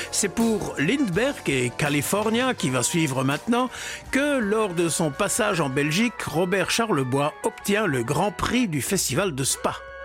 C'est pour Lindbergh et California, qui va suivre maintenant, que lors de son passage en Belgique, Robert Charlebois obtient le Grand Prix du Festival de Spa.